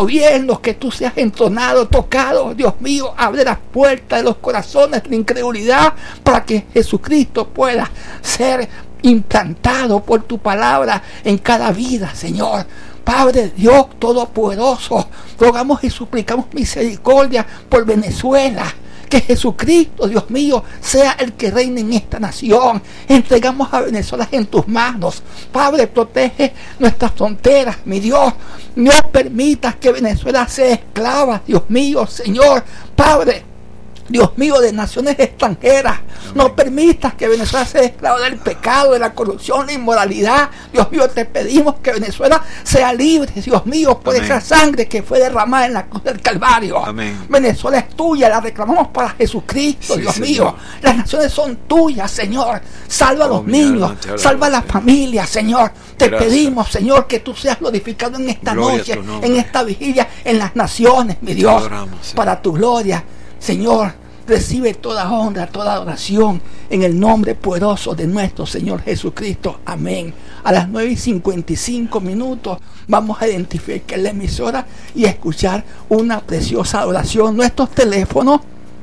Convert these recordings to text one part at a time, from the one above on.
gobiernos, que tú seas entonado, tocado, Dios mío, abre las puertas de los corazones de la incredulidad para que Jesucristo pueda ser implantado por tu palabra en cada vida, Señor. Padre Dios Todopoderoso, rogamos y suplicamos misericordia por Venezuela. Que Jesucristo, Dios mío, sea el que reine en esta nación. Entregamos a Venezuela en tus manos. Padre, protege nuestras fronteras, mi Dios. No permitas que Venezuela sea esclava, Dios mío, Señor. Padre, Dios mío, de naciones extranjeras. Amén. No permitas que Venezuela sea esclava del pecado, de la corrupción, la inmoralidad. Dios mío, te pedimos que Venezuela sea libre, Dios mío, por Amén. Esa sangre que fue derramada en la cruz del Calvario. Amén. Venezuela es tuya, la reclamamos para Jesucristo, sí, Dios Señor. Mío. Las naciones son tuyas, Señor. Salva a los niños, salva a las familias, Señor. Te pedimos, Señor, que tú seas glorificado en esta noche, en esta vigilia, en las naciones, mi Dios. Adoramos, para tu gloria, Señor. Recibe toda honra, toda adoración en el nombre poderoso de nuestro Señor Jesucristo. Amén. A las 9:55 vamos a identificar la emisora y a escuchar una preciosa adoración. Nuestros teléfonos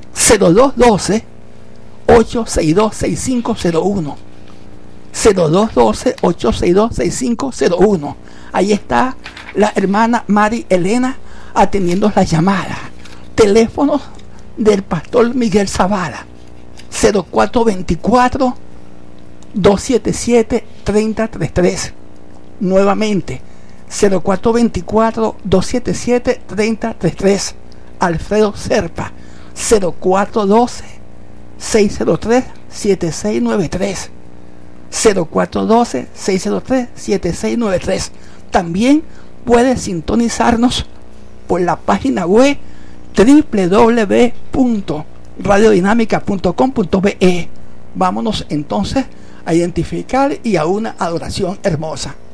0212-862-6501. 0212-862-6501. Ahí está la hermana Mari Elena atendiendo las llamadas. Teléfonos del pastor Miguel Zavala, 0424-277-3033. Nuevamente, 0424-277-3033. Alfredo Serpa, 0412-603-7693. 0412-603-7693. También puedes sintonizarnos por la página web www.radiodinámica.com.be. Vámonos entonces a identificar y a una adoración hermosa.